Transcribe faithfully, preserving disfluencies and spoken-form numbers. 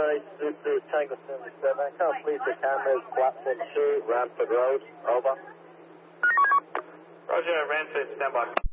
Charlie, Zulu Tango seventy-seven. Come please the cameras, platform two, Ramford Road. Over. Roger, Ramford, stand by.